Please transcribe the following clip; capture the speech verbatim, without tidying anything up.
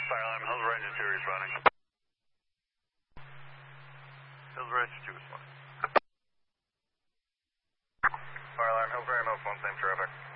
Fire alarm, Hills Ranger two responding. Hills Ranger two responding. Fire alarm, Hills Ranger phone, same traffic.